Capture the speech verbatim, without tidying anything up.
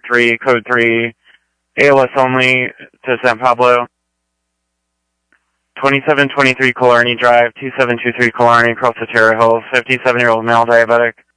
three, code three, A L S only to San Pablo. twenty-seven twenty-three Killarney Drive, two seven two three Killarney, across the Terra Hills, fifty-seven-year-old male diabetic.